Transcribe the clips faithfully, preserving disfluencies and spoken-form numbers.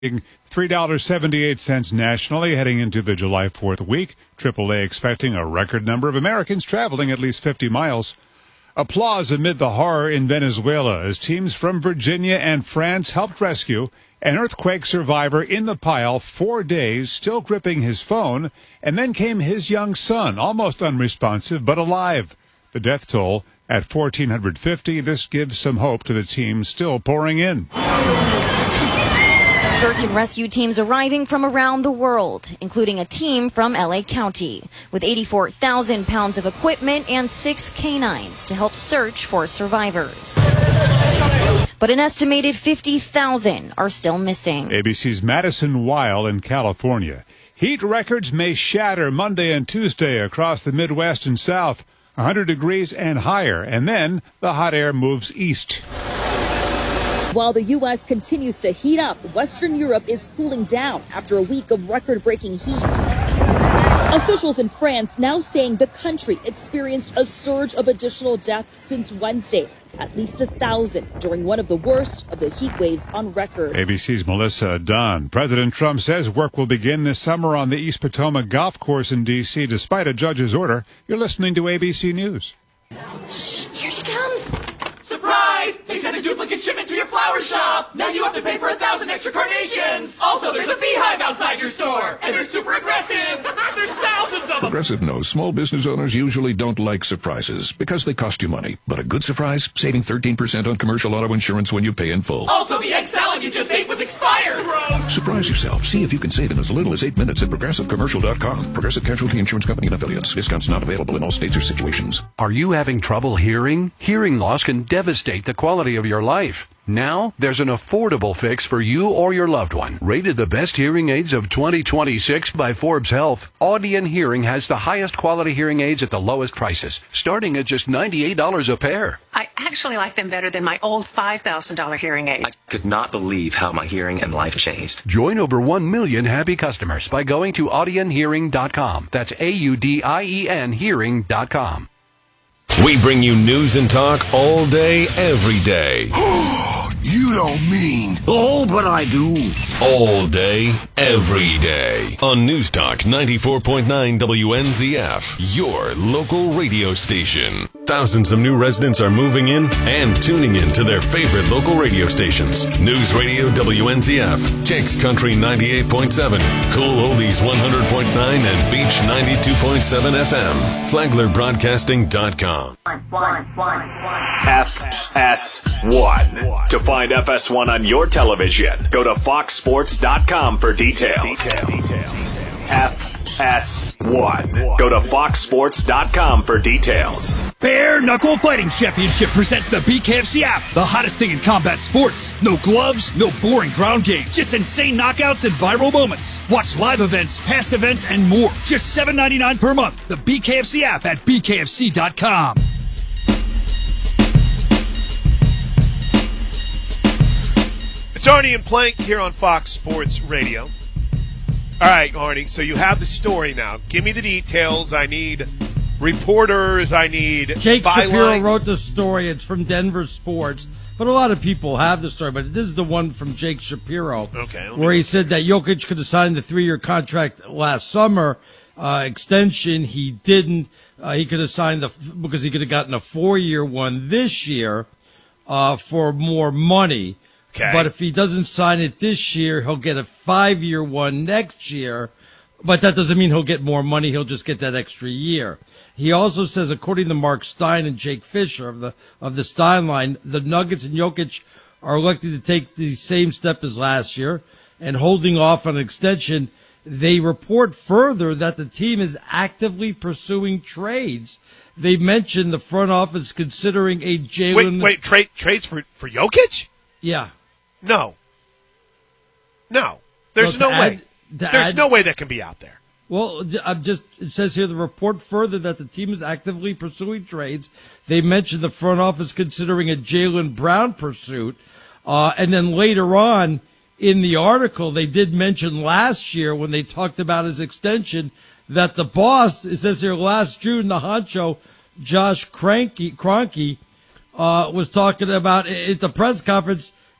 three dollars and seventy-eight cents nationally heading into the July fourth week. triple A expecting a record number of Americans traveling at least fifty miles. Applause amid the horror in Venezuela as teams from Virginia and France helped rescue an earthquake survivor in the pile four days, still gripping his phone, and then came his young son, almost unresponsive but alive. The death toll at one thousand four hundred fifty. This gives some hope to the team still pouring in. Search and rescue teams arriving from around the world, including a team from L A County, with eighty-four thousand pounds of equipment and six canines to help search for survivors. But an estimated fifty thousand are still missing. A B C's Madison Weil in California. Heat records may shatter Monday and Tuesday across the Midwest and South, one hundred degrees and higher, and then the hot air moves east. While the U S continues to heat up, Western Europe is cooling down after a week of record-breaking heat. Officials in France now saying the country experienced a surge of additional deaths since Wednesday, at least a thousand during one of the worst of the heat waves on record. A B C's Melissa Dunn. President Trump says work will begin this summer on the East Potomac Golf Course in D C despite a judge's order. You're listening to A B C News. Shh, here she comes. Surprise! They sent a duplicate shipment to your flower shop! Now you have to pay for a thousand extra carnations! Also, there's a beehive outside your store! And they're super aggressive! There's thousands of them! Progressive knows small business owners usually don't like surprises because they cost you money. But a good surprise? Saving thirteen percent on commercial auto insurance when you pay in full. Also, the egg salad you just ate was expired! Gross! Surprise yourself. See if you can save in as little as eight minutes at progressive commercial dot com. Progressive Casualty Insurance Company and Affiliates. Discounts not available in all states or situations. Are you having trouble hearing? Hearing loss can devastate the quality of your life. Now, there's an affordable fix for you or your loved one. Rated the best hearing aids of twenty twenty-six by Forbes Health, Audion Hearing has the highest quality hearing aids at the lowest prices, starting at just ninety-eight dollars a pair. I actually like them better than my old five thousand dollars hearing aid. I could not believe how my hearing and life changed. Join over one million happy customers by going to audion hearing dot com. That's A U D I E N hearing dot com. We bring you news and talk all day, every day. You don't mean... Oh, but I do. All day, every day. On News Talk ninety-four point nine W N Z F, your local radio station. Thousands of new residents are moving in and tuning in to their favorite local radio stations. News Radio W N Z F, Kicks Country ninety-eight point seven, Cool Oldies one hundred point nine, and Beach ninety-two point seven F M. Flagler Broadcasting dot com. F S one. To find F S one on your television, go to fox sports dot com for details. F S one. Go to fox sports dot com for details. Bare Knuckle Fighting Championship presents the B K F C app, the hottest thing in combat sports. No gloves, no boring ground game, just insane knockouts and viral moments. Watch live events, past events, and more. Just seven ninety-nine per month. The B K F C app at b k f c dot com. It's Arnie and Plank here on Fox Sports Radio. All right, Arnie, so you have the story now. Give me the details. I need reporters. I need Jake bylines. Shapiro wrote the story. It's from Denver Sports. But a lot of people have the story. But this is the one from Jake Shapiro. Okay. Where he said that Jokic could have signed the three-year contract last summer uh, extension. He didn't. Uh, he could have signed the because he could have gotten a four-year one this year uh, for more money. Okay. But if he doesn't sign it this year, he'll get a five-year one next year. But that doesn't mean he'll get more money. He'll just get that extra year. He also says, according to Mark Stein and Jake Fisher of the of the Stein line, the Nuggets and Jokic are elected to take the same step as last year and holding off on an extension. They report further that the team is actively pursuing trades. They mentioned the front office considering a Jalen. Wait, wait, trade trades for for Jokic? Yeah. No. No. There's well, no add, way. There's add, no way that can be out there. Well, I'm just, it says here the report further that the team is actively pursuing trades. They mentioned the front office considering a Jaylen Brown pursuit. Uh, and then later on in the article, they did mention last year when they talked about his extension that the boss, it says here last June, the honcho, Josh Kroenke, Kroenke, uh, was talking about at the press conference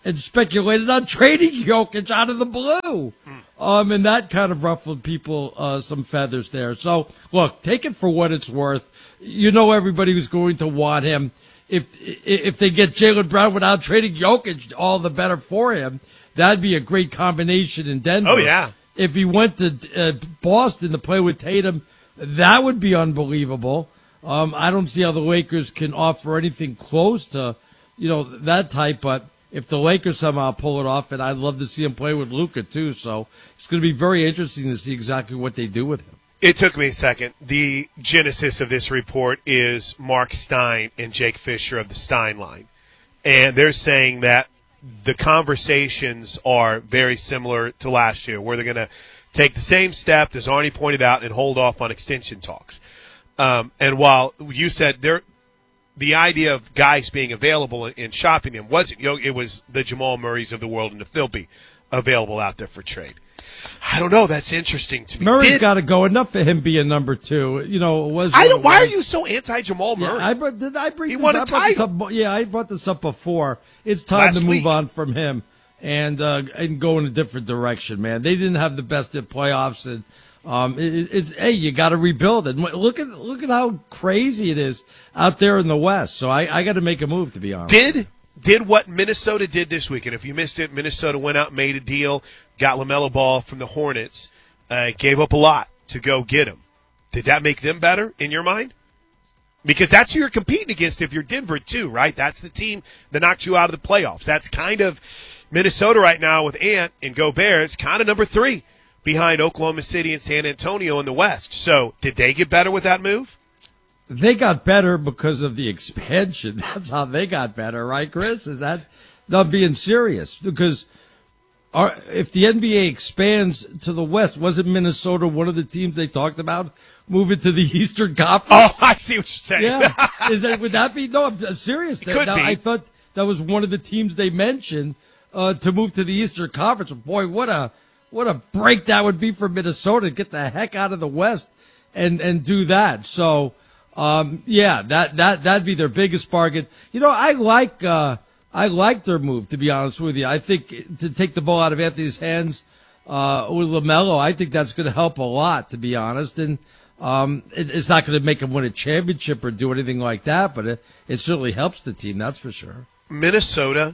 and speculated on trading Jokic out of the blue. Um, and that kind of ruffled people uh, some feathers there. So, look, take it for what it's worth. You know everybody was going to want him. If if they get Jaylen Brown without trading Jokic, all the better for him. That'd be a great combination in Denver. Oh, yeah. If he went to uh, Boston to play with Tatum, that would be unbelievable. Um, I don't see how the Lakers can offer anything close to, you know, that type, but if the Lakers somehow pull it off, and I'd love to see him play with Luka too, so it's going to be very interesting to see exactly what they do with him. It took me a second. The genesis of this report is Mark Stein and Jake Fisher of the Stein line, and they're saying that the conversations are very similar to last year, where they're going to take the same step, as Arnie pointed out, and hold off on extension talks. Um, and while you said there, the idea of guys being available and shopping them wasn't, you know, it was the Jamal Murrays of the world, and if they'll be available out there for trade. I don't know. That's interesting to me. Murray's Did, got to go. Enough for him being number two. You know, it was. I don't. Why was. are you so anti Jamal Murray? Yeah, I brought, did I bring he this won a up? I brought this title. up? Yeah, I brought this up before. It's time Last to move week. on from him and uh, and go in a different direction, man. They didn't have the best of playoffs, and um, it, it's hey, you got to rebuild it. Look at look at how crazy it is out there in the West. So I, I got to make a move, to be honest. Did did what Minnesota did this week, and if you missed it, Minnesota went out and made a deal, got LaMelo Ball from the Hornets, uh, gave up a lot to go get him. Did that make them better in your mind? Because that's who you're competing against if you're Denver too, right? That's the team that knocked you out of the playoffs. That's kind of Minnesota right now with Ant and Gobert. It's kind of number three behind Oklahoma City and San Antonio in the West. So did they get better with that move? They got better because of the expansion. That's how they got better, right, Chris? Is that not being serious? Because our, if the N B A expands to the West, wasn't Minnesota one of the teams they talked about moving to the Eastern Conference? Oh, I see what you're saying. Yeah, is that would that be? No, I'm, I'm serious. It could now, be. I thought that was one of the teams they mentioned uh, to move to the Eastern Conference. Boy, what a what a break that would be for Minnesota to get the heck out of the West and and do that. So. Um, yeah, that, that, that'd be their biggest bargain. You know, I like, uh, I like their move, to be honest with you. I think to take the ball out of Anthony's hands, uh, with LaMelo, I think that's going to help a lot, to be honest. And, um, it, it's not going to make him win a championship or do anything like that, but it, it certainly helps the team, that's for sure. Minnesota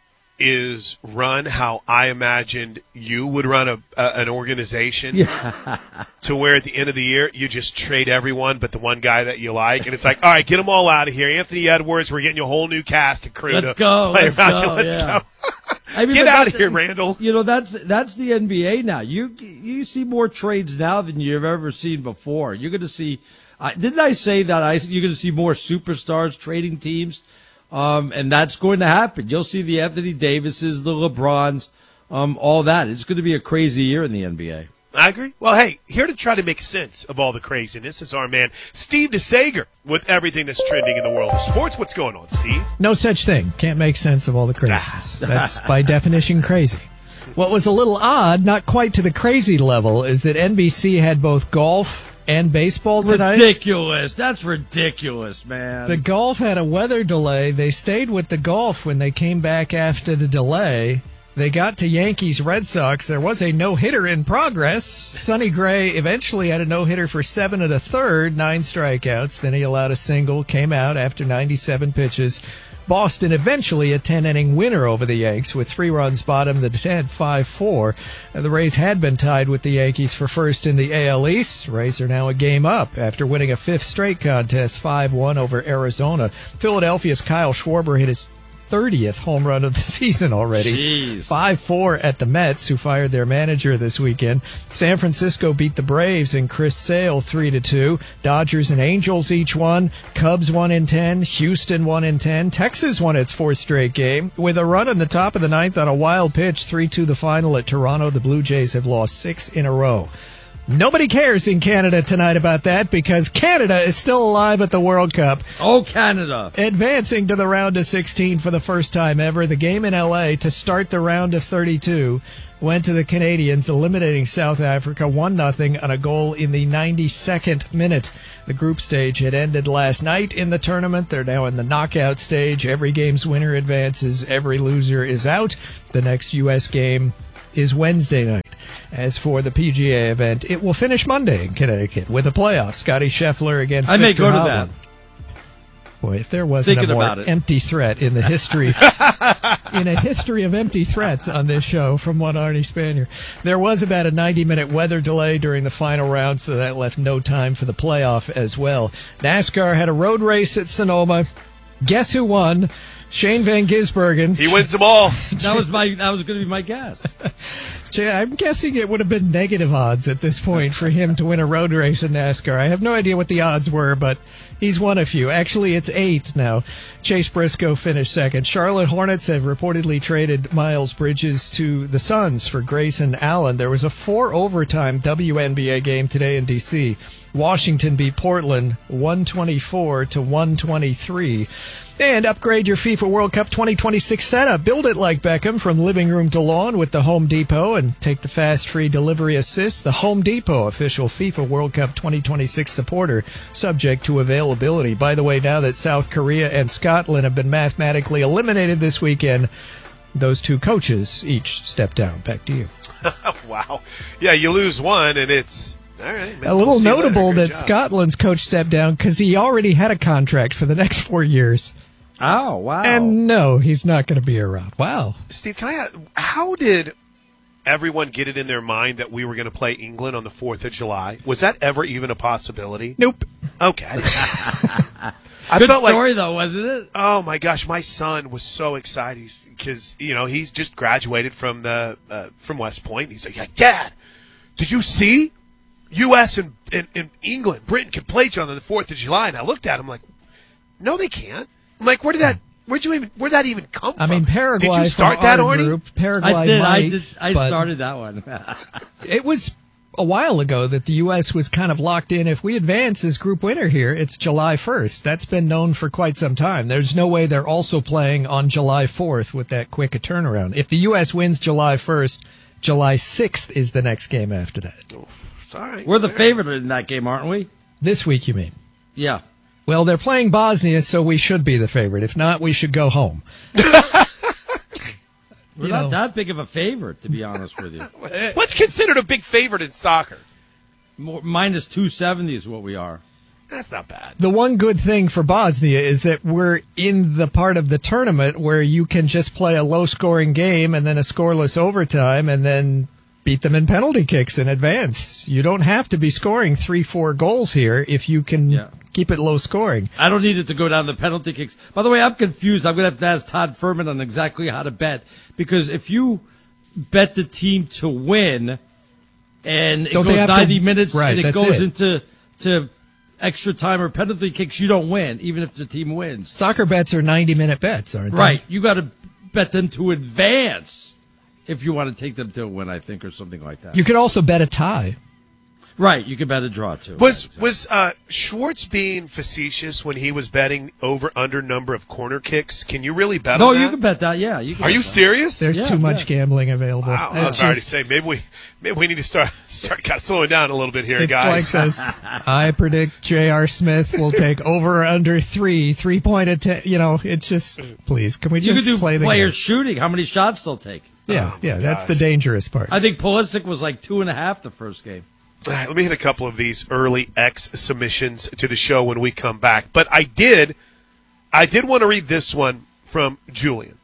is run how I imagined you would run a, a an organization, yeah. to where at the end of the year you just trade everyone but the one guy that you like, and it's like, all right, get them all out of here. Anthony Edwards, we're getting you a whole new cast and crew Let's to go. play Let's around you. go. Let's Yeah. go. I mean, Get but out of that's- here, Randall. You know, that's that's the N B A now. You you see more trades now than you've ever seen before. You're going to see. Uh, didn't I say that I you're going to see more superstars trading teams, um, and that's going to happen. You'll see the Anthony Davises, the LeBrons, um, all that. It's going to be a crazy year in the N B A. I agree. Well, hey, here to try to make sense of all the craziness is our man, Steve DeSager, with everything that's trending in the world of sports. What's going on, Steve? No such thing. Can't make sense of all the craziness. That's by definition crazy. What was a little odd, not quite to the crazy level, is that N B C had both golf and baseball tonight. Ridiculous. That's ridiculous, man. The golf had a weather delay. They stayed with the golf when they came back after the delay. They got to Yankees Red Sox. There was a no-hitter in progress. Sonny Gray eventually had a no-hitter for seven and a third, nine strikeouts. Then he allowed a single, came out after ninety-seven pitches. Boston eventually a ten-inning winner over the Yanks with three runs bottom. The tenth, five four. The Rays had been tied with the Yankees for first in the A L East. Rays are now a game up after winning a fifth straight contest, five one over Arizona. Philadelphia's Kyle Schwarber hit his thirtieth home run of the season already. five four at the Mets, who fired their manager this weekend. San Francisco beat the Braves and Chris Sale three to two. Dodgers and Angels each won. Cubs won in ten. Houston won in ten. Texas won its fourth straight game. With a run in the top of the ninth on a wild pitch, three two the final at Toronto. The Blue Jays have lost six in a row. Nobody cares in Canada tonight about that because Canada is still alive at the World Cup. Oh, Canada. Advancing to the round of sixteen for the first time ever. The game in L A to start the round of thirty-two. went to the Canadians, eliminating South Africa one nothing on a goal in the ninety-second minute. The group stage had ended last night in the tournament. They're now in the knockout stage. Every game's winner advances. Every loser is out. The next U S game is Wednesday night. As for the P G A event, it will finish Monday in Connecticut with a playoff. Scotty Scheffler against I may Victor go to Hovland. that. Boy, if there wasn't Thinking a more about it. empty threat in the history, in a history of empty threats on this show from one Arnie Spanier, there was about a ninety-minute weather delay during the final round, so that left no time for the playoff as well. NASCAR had a road race at Sonoma. Guess who won? Shane Van Gisbergen. He wins them all. That was my. That was going to be my guess. I'm guessing it would have been negative odds at this point for him to win a road race in NASCAR. I have no idea what the odds were, but he's won a few. Actually, it's eight now. Chase Briscoe finished second. Charlotte Hornets have reportedly traded Miles Bridges to the Suns for Grayson Allen. There was a four-overtime W N B A game today in D C Washington beat Portland one twenty-four to one twenty-three. And upgrade your FIFA World Cup twenty twenty-six setup. Build it like Beckham from living room to lawn with the Home Depot and take the fast free delivery assist. The Home Depot, official FIFA World Cup twenty twenty-six supporter, subject to availability. By the way, now that South Korea and Scotland have been mathematically eliminated this weekend, those two coaches each step down. Back to you. Wow. Yeah, you lose one, and it's... All right, a little notable that job. Scotland's coach stepped down because he already had a contract for the next four years. Oh, wow. And no, he's not going to be around. Wow. Steve, can I ask, how did everyone get it in their mind that we were going to play England on the fourth of July? Was that ever even a possibility? Nope. Okay. I Good felt story, like, though, wasn't it? Oh, my gosh. My son was so excited because, you know, he's just graduated from the uh, from West Point. He's like, yeah, Dad, did you see U S and, and, and England, Britain can play each other on the fourth of July? And I looked at him like, no, they can't. I'm like, where did that, where'd you even, where'd that even come from? I mean, Paraguay did you start from that, our Arnie? group. Paraguay I did. might, I, did, I but started that one. It was a while ago that the U S was kind of locked in. If we advance as group winner here, it's July first. That's been known for quite some time. There's no way they're also playing on July fourth with that quick a turnaround. If the U S wins July first, July sixth is the next game after that. Sorry. We're the favorite in that game, aren't we? This week, you mean? Yeah. Well, they're playing Bosnia, so we should be the favorite. If not, we should go home. We're You not know. that big of a favorite, to be honest with you. What's considered a big favorite in soccer? More, minus two seventy is what we are. That's not bad. The one good thing for Bosnia is that we're in the part of the tournament where you can just play a low-scoring game and then a scoreless overtime and then beat them in penalty kicks in advance. You don't have to be scoring three, four goals here if you can Yeah. keep it low scoring. I don't need it to go down the penalty kicks. By the way, I'm confused. I'm going to have to ask Todd Furman on exactly how to bet. Because if you bet the team to win and it Don't they goes have to- ninety minutes right, and it that's goes it. into to extra time or penalty kicks, you don't win, even if the team wins. Soccer bets are ninety-minute bets, aren't they? Right. You got to bet them to advance if you want to take them to a win, I think, or something like that. You could also bet a tie. Right. You can bet a draw, too. Was was uh, Schwartz being facetious when he was betting over under number of corner kicks? Can you really bet No, on that? you can bet that. Yeah. You can Are bet you that. serious? There's Yeah, too much yeah. gambling available. Wow, I was It's already just- saying maybe we maybe we need to start start kind of slowing down a little bit here, It's guys. like this. I predict J R. Smith will take over or under three, three point attempt. You know, it's just, please, can we You just can do play the player game? shooting. How many shots they'll take? Yeah, Oh, yeah, my that's the gosh. dangerous part. I think Pulisic was like two and a half the first game. All right, let me hit a couple of these early X submissions to the show when we come back. But I did, I did want to read this one from Julian.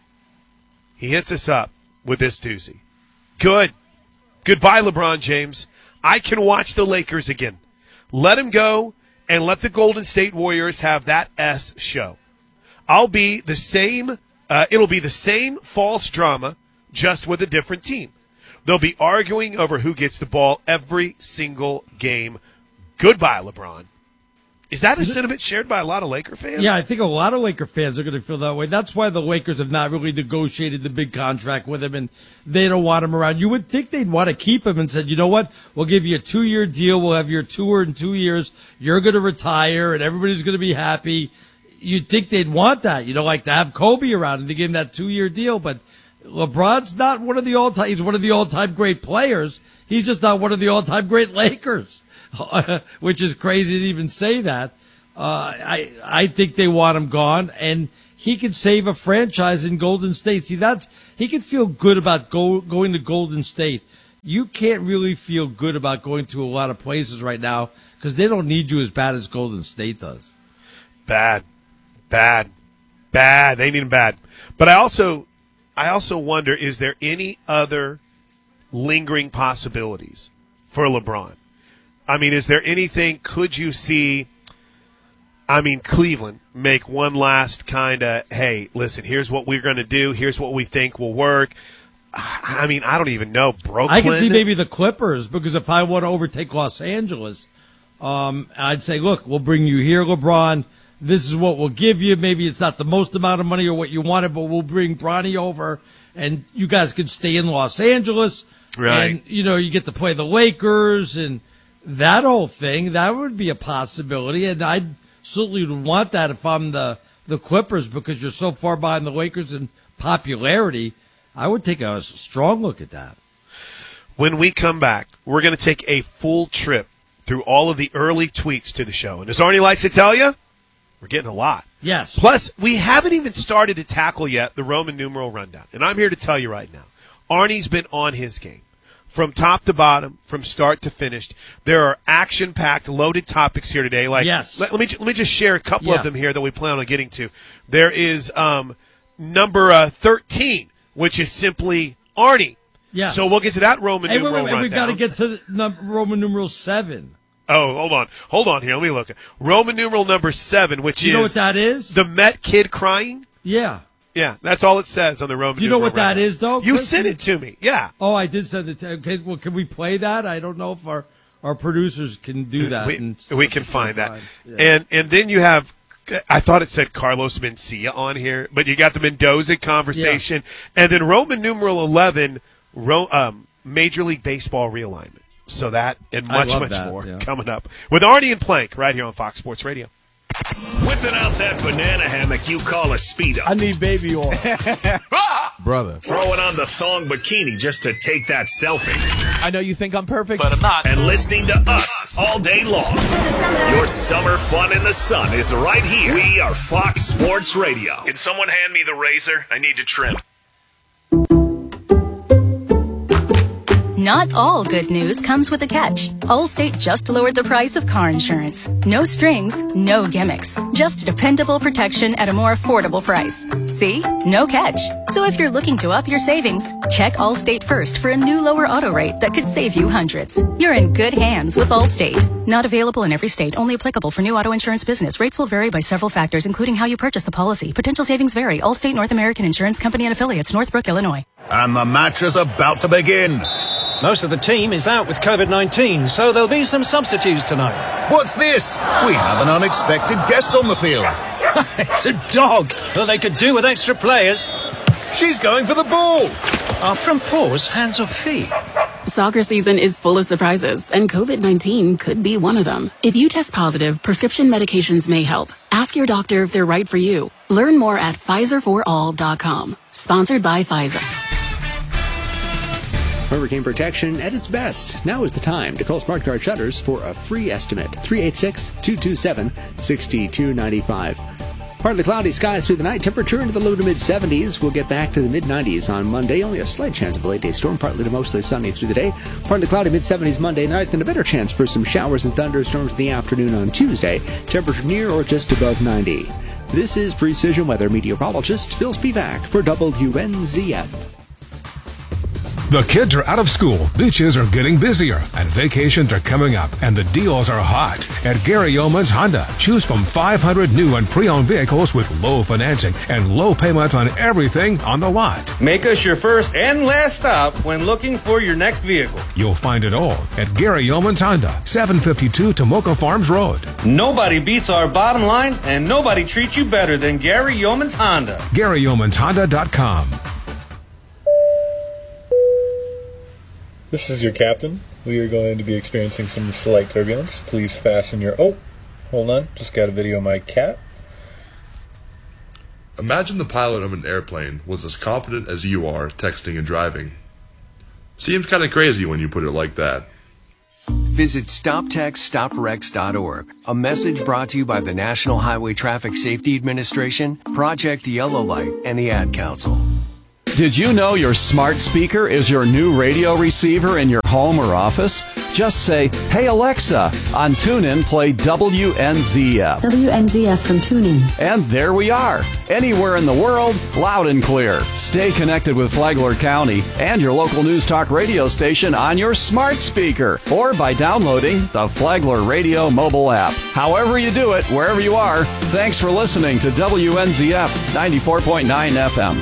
He hits us up with this doozy. Good. Goodbye, LeBron James. I can watch the Lakers again. Let him go and let the Golden State Warriors have that S show. I'll be the same, uh, it'll be the same false drama, just with a different team. They'll be arguing over who gets the ball every single game. Goodbye, LeBron. Is that a sentiment shared by a lot of Laker fans? Yeah, I think a lot of Laker fans are going to feel that way. That's why the Lakers have not really negotiated the big contract with him, and they don't want him around. You would think they'd want to keep him and said, you know what, we'll give you a two-year deal. We'll have your tour in two years. You're going to retire, and everybody's going to be happy. You'd think they'd want that, you know, like to have Kobe around and to give him that two-year deal, but LeBron's not one of the all-time. He's one of the all-time great players. He's just not one of the all-time great Lakers, which is crazy to even say that. Uh, I I think they want him gone, and he could save a franchise in Golden State. See, that's he could feel good about go, going to Golden State. You can't really feel good about going to a lot of places right now because they don't need you as bad as Golden State does. Bad, bad, bad. They need him bad. But I also, I also wonder: is there any other lingering possibilities for LeBron? I mean, is there anything? Could you see? I mean, Cleveland make one last kind of, hey, listen, here's what we're going to do. Here's what we think will work. I mean, I don't even know. Brooklyn? I can see maybe the Clippers, because if I want to overtake Los Angeles, um, I'd say, look, we'll bring you here, LeBron. This is what we'll give you. Maybe it's not the most amount of money or what you wanted, but we'll bring Bronny over, and you guys can stay in Los Angeles. Right. And, you know, you get to play the Lakers and that whole thing. That would be a possibility, and I'd certainly would want that if I'm the, the Clippers, because you're so far behind the Lakers in popularity. I would take a strong look at that. When we come back, we're going to take a full trip through all of the early tweets to the show. And as Arnie likes to tell you, we're getting a lot. Yes. Plus, we haven't even started to tackle yet the Roman numeral rundown. And I'm here to tell you right now, Arnie's been on his game. From top to bottom, from start to finish. There are action-packed, loaded topics here today. Like, yes. Let, let me let me just share a couple yeah. of them here that we plan on getting to. There is um, number uh, thirteen, which is simply Arnie. Yes. So we'll get to that Roman hey, numeral wait, wait, wait, rundown. We've got to get to the num- Roman numeral seven. Oh, hold on. Hold on here. Let me look. Roman numeral number seven, which Do you is... know what that is? The Met kid crying? Yeah. Yeah, that's all it says on the Roman numeral. Do you know what that rundown. is, though? You Chris? sent it to me. Yeah. Oh, I did send it to okay, well, can we play that? I don't know if our, our producers can do that. We, and we can find that. Yeah. And and then you have... I thought it said Carlos Mencia on here, but you got the Mendoza conversation. Yeah. And then Roman numeral eleven, Ro, um, Major League Baseball realignment. So that and much, much that, more yeah. coming up with Arnie and Plank right here on Fox Sports Radio. Whipping out that banana hammock you call a Speedo. I need baby oil. Brother. Throwing on the thong bikini just to take that selfie. I know you think I'm perfect, but I'm not. And listening to us all day long. Your summer fun in the sun is right here. We are Fox Sports Radio. Can someone hand me the razor? I need to trim. Not all good news comes with a catch. Allstate just lowered the price of car insurance. No strings, no gimmicks. Just dependable protection at a more affordable price. See? No catch. So if you're looking to up your savings, check Allstate first for a new lower auto rate that could save you hundreds. You're in good hands with Allstate. Not available in every state, only applicable for new auto insurance business. Rates will vary by several factors, including how you purchase the policy. Potential savings vary. Allstate North American Insurance Company and Affiliates, Northbrook, Illinois. And the match is about to begin. Most of the team is out with COVID nineteen, so there'll be some substitutes tonight. What's this? We have an unexpected guest on the field. It's a dog. Well, they could do with extra players. She's going for the ball. Are from paws, hands or feet? Soccer season is full of surprises, and COVID nineteen could be one of them. If you test positive, prescription medications may help. Ask your doctor if they're right for you. Learn more at Pfizer for all dot com. Sponsored by Pfizer. Hurricane protection at its best. Now is the time to call Smart Card Shutters for a free estimate. three eight six, two two seven, six two nine five. Partly cloudy skies through the night. Temperature into the low to mid seventies. We'll get back to the mid nineties on Monday. Only a slight chance of a late day storm. Partly to mostly sunny through the day. Partly cloudy mid seventies Monday night. Then a better chance for some showers and thunderstorms in the afternoon on Tuesday. Temperature near or just above ninety. This is Precision Weather meteorologist Phil Spivak for W N Z F. The kids are out of school, beaches are getting busier, and vacations are coming up, and the deals are hot. At Gary Yeoman's Honda, choose from five hundred new and pre-owned vehicles with low financing and low payments on everything on the lot. Make us your first and last stop when looking for your next vehicle. You'll find it all at Gary Yeoman's Honda, seven fifty-two Tomoka Farms Road. Nobody beats our bottom line, and nobody treats you better than Gary Yeoman's Honda. Gary Yeoman's Honda dot com. This is your captain. We are going to be experiencing some slight turbulence. Please fasten your... Oh, hold on. Just got a video of my cat. Imagine the pilot of an airplane was as confident as you are texting and driving. Seems kind of crazy when you put it like that. Visit stop text stop wrecks dot org. A message brought to you by the National Highway Traffic Safety Administration, Project Yellow Light, and the Ad Council. Did you know your smart speaker is your new radio receiver in your home or office? Just say, "Hey Alexa," on TuneIn, play W N Z F. W N Z F from TuneIn. And there we are. Anywhere in the world, loud and clear. Stay connected with Flagler County and your local news talk radio station on your smart speaker or by downloading the Flagler Radio mobile app. However you do it, wherever you are, thanks for listening to W N Z F ninety-four point nine F M.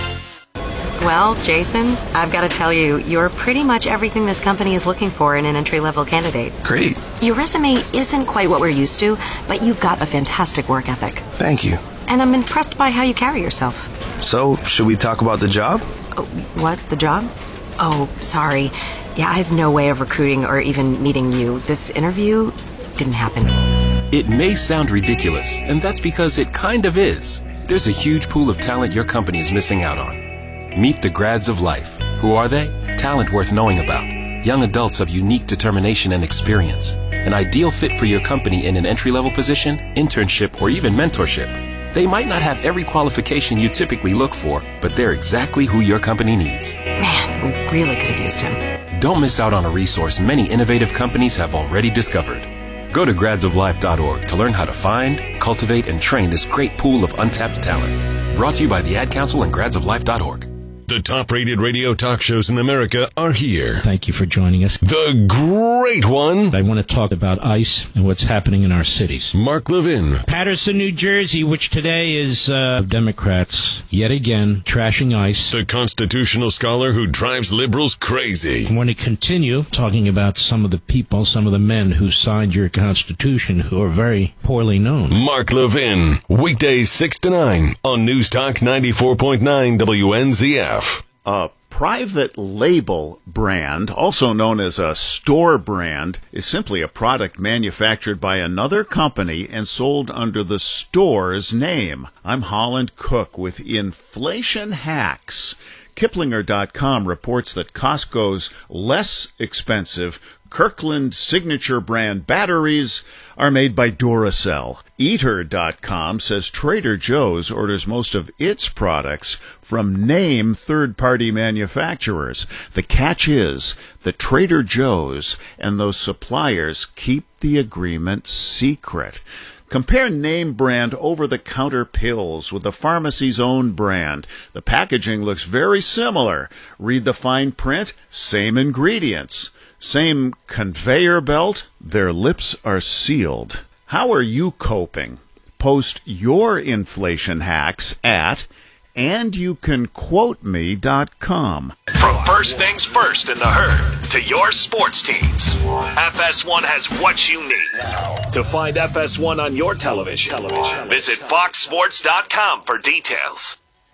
Well, Jason, I've got to tell you, you're pretty much everything this company is looking for in an entry-level candidate. Great. Your resume isn't quite what we're used to, but you've got a fantastic work ethic. Thank you. And I'm impressed by how you carry yourself. So, should we talk about the job? Oh, what? The job? Oh, sorry. Yeah, I have no way of recruiting or even meeting you. This interview didn't happen. It may sound ridiculous, and that's because it kind of is. There's a huge pool of talent your company is missing out on. Meet the grads of life. Who are they? Talent worth knowing about. Young adults of unique determination and experience. An ideal fit for your company in an entry-level position, internship, or even mentorship. They might not have every qualification you typically look for, but they're exactly who your company needs. Man, we really could have used him. Don't miss out on a resource many innovative companies have already discovered. Go to grads of life dot org to learn how to find, cultivate, and train this great pool of untapped talent. Brought to you by the Ad Council and grads of life dot org. The top-rated radio talk shows in America are here. Thank you for joining us. The great one. I want to talk about ICE and what's happening in our cities. Mark Levin. Patterson, New Jersey, which today is uh, Democrats, yet again, trashing ICE. The constitutional scholar who drives liberals crazy. I want to continue talking about some of the people, some of the men who signed your Constitution who are very poorly known. Mark Levin. Weekdays six to nine on News Talk ninety-four point nine W N Z F. A private label brand, also known as a store brand, is simply a product manufactured by another company and sold under the store's name. I'm Holland Cook with Inflation Hacks. Kiplinger dot com reports that Costco's less expensive Kirkland signature brand batteries are made by Duracell. Eater dot com says Trader Joe's orders most of its products from name third-party manufacturers. The catch is that Trader Joe's and those suppliers keep the agreement secret. Compare name brand over-the-counter pills with the pharmacy's own brand. The packaging looks very similar. Read the fine print, same ingredients. Same conveyor belt, their lips are sealed. How are you coping? Post your inflation hacks at and you can quote me dot com. From first things first in the herd to your sports teams, F S one has what you need. To find F S one on your television, visit fox sports dot com for details.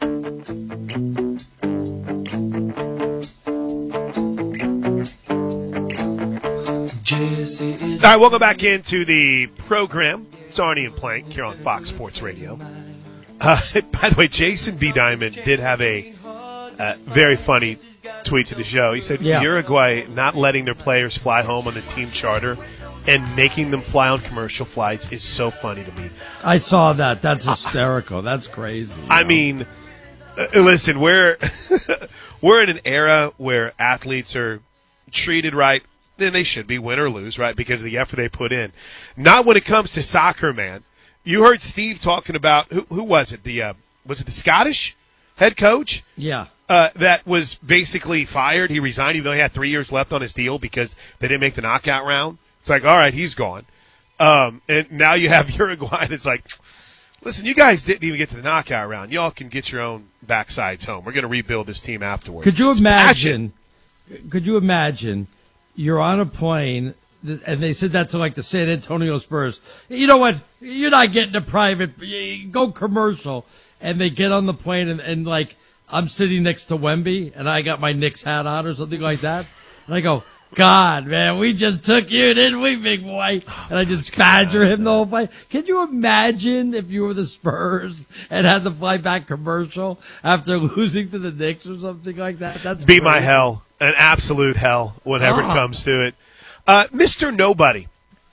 All right, welcome back into the program. It's Arnie and Plank here on Fox Sports Radio. Uh, by the way, Jason B. Diamond did have a uh, very funny tweet to the show. He said Yeah. Uruguay not letting their players fly home on the team charter and making them fly on commercial flights is so funny to me. I saw that. That's hysterical. That's crazy. I mean, uh, listen, we're we're in an era where athletes are treated right. Then they should be, win or lose, right, because of the effort they put in. Not when it comes to soccer, man. You heard Steve talking about, who, who was it? The uh, was it the Scottish head coach? Yeah. Uh, that was basically fired. He resigned even though he had three years left on his deal because they didn't make the knockout round. It's like, all right, he's gone. Um, and now you have Uruguay that's like, listen, you guys didn't even get to the knockout round. Y'all can get your own backsides home. We're going to rebuild this team afterwards. Could you It's imagine? Could you imagine? You're on a plane, and they said that to like the San Antonio Spurs. You know what? You're not getting a private. Go commercial, and they get on the plane, and, and like I'm sitting next to Wemby, and I got my Knicks hat on or something like that, and I go, God, man, we just took you, didn't we, big boy? And I just badger him the whole fight. Can you imagine if you were the Spurs and had the fly back commercial after losing to the Knicks or something like that? That's Be crazy. my hell. An absolute hell whenever Oh. it comes to it. Uh, Mister Nobody.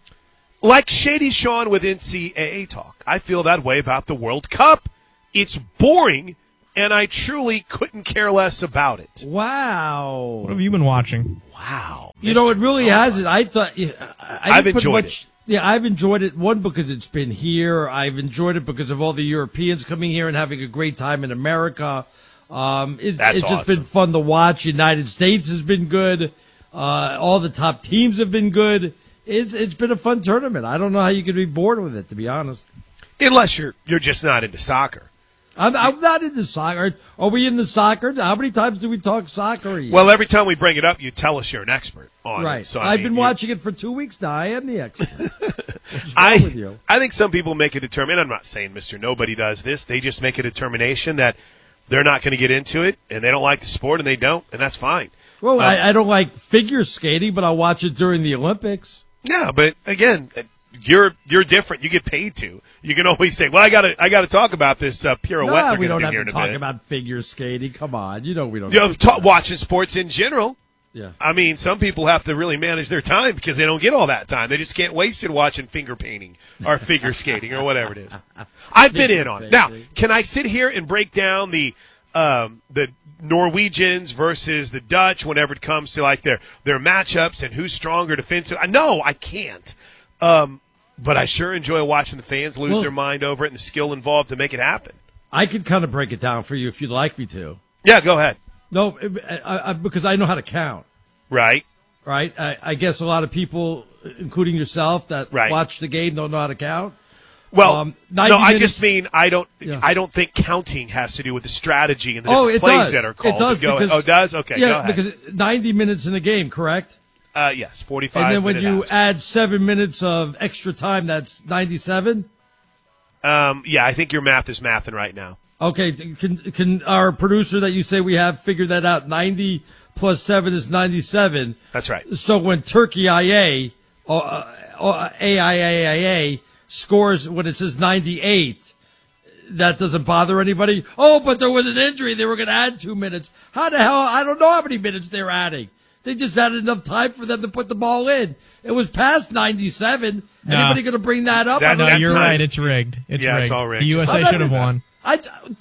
Like Shady Sean with N C double A talk, I feel that way about the World Cup. It's boring, and I truly couldn't care less about it. Wow. What have you been watching? Wow. You know, it really hasn't. I thought yeah, I I've didn't put enjoyed much, Yeah, I've enjoyed it. One, because it's been here. I've enjoyed it because of all the Europeans coming here and having a great time in America. Um, it, That's it's just awesome. been fun to watch. United States has been good. Uh, all the top teams have been good. It's it's been a fun tournament. I don't know how you could be bored with it, to be honest. Unless you're you're just not into soccer. I'm, I'm not into soccer. Are we into soccer? How many times do we talk soccer? a year? Well, every time we bring it up, you tell us you're an expert on right. it. So, I I've mean, been you- watching it for two weeks now. I am the expert. What's wrong I, with you? I think some people make a determination. I'm not saying Mister Nobody does this. They just make a determination that they're not going to get into it, and they don't like the sport, and they don't, and that's fine. Well, Uh, I, I don't like figure skating, but I'll watch it during the Olympics. Yeah, but again, you're you're different. You get paid to. You can always say, "Well, I got to I got to talk about this uh, pirouette." Nah, they're we gonna don't do have here to in a talk minute." about figure skating. Come on, you know we don't. You know, have to ta- watching sports in general. Yeah. I mean, some people have to really manage their time because they don't get all that time. They just can't waste it watching finger painting or figure skating or whatever it is. I've been in on it. Now, can I sit here and break down the um, the Norwegians versus the Dutch whenever it comes to like their their matchups and who's stronger defensive? No, I can't. Um, but I sure enjoy watching the fans lose Well- their mind over it and the skill involved to make it happen. I could kind of break it down for you if you'd like me to. Yeah, go ahead. No, I, I, because I know how to count. Right. Right. I, I guess a lot of people, including yourself, that Right. watch the game don't know how to count. Well, Um, no, ninety I minutes- just mean I don't. Yeah. I don't think counting has to do with the strategy and the Oh, different it plays does. that are called. It does. Go because, ahead. Oh, it does. Okay, Yeah, go ahead. because ninety minutes in a game, correct? Uh, yes, forty-five. And then when minute you halves. add seven minutes of extra time, that's ninety-seven. um, yeah, I think your math is mathing right now. Okay, can can our producer that you say we have figure that out? Ninety plus seven is ninety-seven. That's right. So when Turkey I A, uh, uh, A I A I A scores when it says ninety-eight, that doesn't bother anybody. Oh, but there was an injury; they were going to add two minutes. How the hell? I don't know how many minutes they're adding. They just added enough time for them to put the ball in. It was past ninety-seven. No. Anybody going to bring that up? That- No, that you're times- right. It's rigged. It's Yeah, rigged. it's all rigged. The U S I'm A not should have doing that. won. I,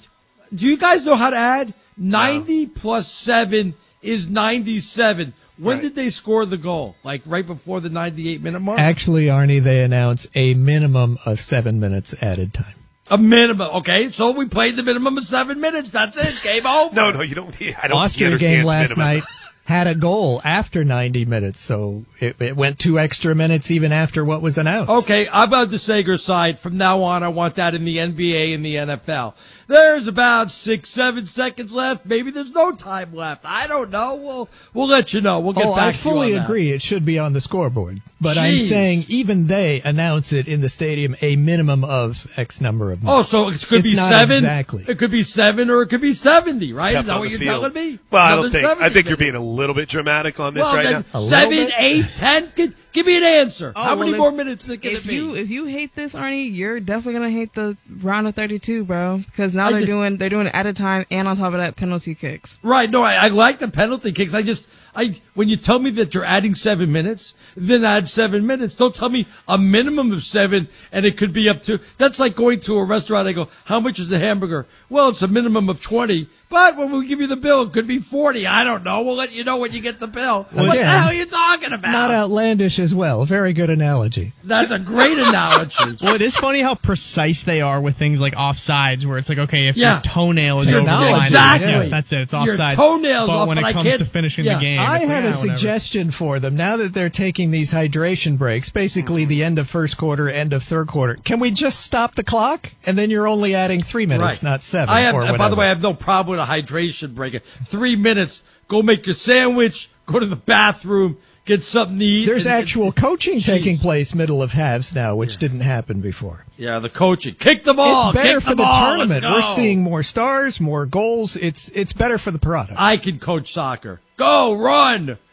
do you guys know how to add? ninety plus seven is ninety-seven. When Right. did they score the goal? Like right before the ninety-eight minute mark? Actually, Arnie, they announce a minimum of seven minutes added time. A minimum. Okay, so we played the minimum of seven minutes. That's it. Game over. No, no, you don't. I don't. Austria he game understands last minimum. night had a goal after ninety minutes, so it, it went two extra minutes even after what was announced. Okay, I'm on the Sager side. From now on, I want that in the N B A and the N F L. There's about six, seven seconds left. Maybe there's no time left. I don't know. We'll we'll let you know. We'll get Oh, back I to you fully on that. agree. It should be on the scoreboard. But I'm Jeez. saying even they announce it in the stadium a minimum of X number of Oh, minutes. so it could It's be not seven. Exactly. It could be seven, or it could be seventy. Right? Kept Is that on what the you're field. telling me? Well, I Another don't think. I seventy think you're being minutes. a little bit dramatic on this Well, right then now. seven, eight, ten. Give, give me an answer. Oh, How many well, more if- minutes is it going If to be? you if you hate this, Arnie, you're definitely gonna hate the round of thirty-two, bro. Because now I they're did- doing they're doing it at a time, and on top of that, penalty kicks. Right. No, I, I like the penalty kicks. I just, I when you tell me that you're adding seven minutes, then add seven minutes. Don't tell me a minimum of seven, and it could be up to. That's like going to a restaurant. I go, how much is the hamburger? Well, it's a minimum of twenty. But when we give you the bill, it could be forty. I don't know. We'll let you know when you get the bill. Well, what the again, hell are you talking about? Not outlandish as well. Very good analogy. That's a great analogy. Well, it is funny how precise they are with things like offsides, where it's like, okay, if Yeah. your toenail is Your over the knowledge, line, exactly. yes, that's it. It's Your offside. toenail's but off, when but it I comes can't- to finishing yeah. the game, I it's have like, a ah, whatever. suggestion for them. Now that they're taking these hydration breaks, basically the end of first quarter, end of third quarter, can we just stop the clock? And then you're only adding three minutes, Right. not seven. I have, or by the whatever. way, I have no problem with a hydration break. Three minutes. Go make your sandwich. Go to the bathroom. Get something to eat. There's and- actual coaching Jeez. taking place middle of halves now, which didn't happen before. Yeah, the coaching. Kick the ball. It's better Kick for the, the ball. tournament. Let's We're go. seeing more stars, more goals. It's it's better for the product. I can coach soccer. Go, run.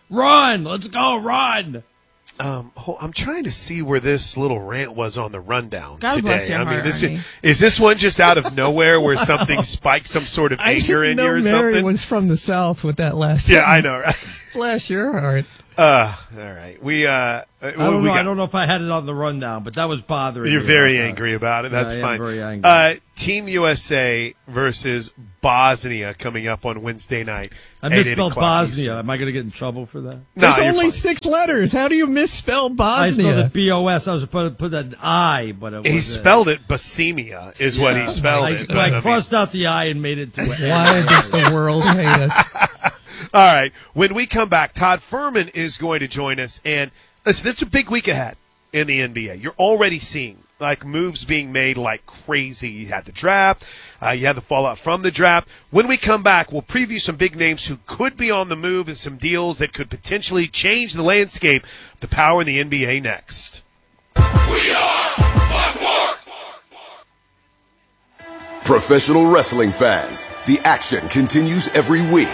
Run! Let's go, run! Um, I'm trying to see where this little rant was on the rundown God today. bless your I mean, heart, this Ernie. is, is this one just out of nowhere where Wow. something spiked some sort of I anger didn't in know you or Mary something? was from the South with that last Yeah, I sentence. know, right? Bless your heart. Uh, all right. We, uh, I don't we know. got- I don't know if I had it on the rundown, but that was bothering You're me. very about that. angry about it. That's Yeah, I am fine. very angry. Uh, Team U S A versus Bosnia coming up on Wednesday night. I at eight misspelled o'clock Bosnia. Eastern. Am I going to get in trouble for that? No, There's you're only fine. six letters. How do you misspell I Bosnia? spelled it B O S. I was supposed to put an I, but it was He spelled it Bosemia, is what he spelled I, it. I, but, I mean- crossed out the I and made it to an Why does the world hate us? All right. When we come back, Todd Furman is going to join us. And listen, it's a big week ahead in the N B A. You're already seeing like moves being made like crazy. You had the draft. Uh, you had the fallout from the draft. When we come back, we'll preview some big names who could be on the move and some deals that could potentially change the landscape of the power in the N B A next. Professional wrestling fans, the action continues every week.